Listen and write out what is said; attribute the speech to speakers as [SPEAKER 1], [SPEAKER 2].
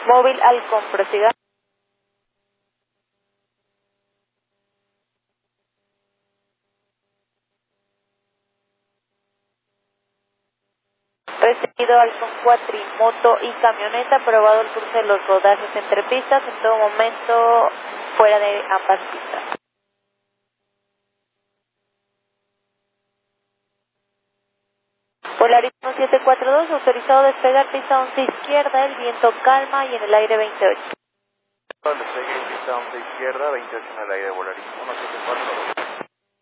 [SPEAKER 1] Móvil Halcón, prosiga. Recibido Halcón cuatrimoto y camioneta, aprobado el curso de los rodajes entre pistas, en todo momento fuera de ambas pistas. Polaris 1742, autorizado a despegar pista 11 izquierda, el viento calma y en el aire 28.
[SPEAKER 2] Despegue pista 11 izquierda, 28 en el aire, Polaris 1742.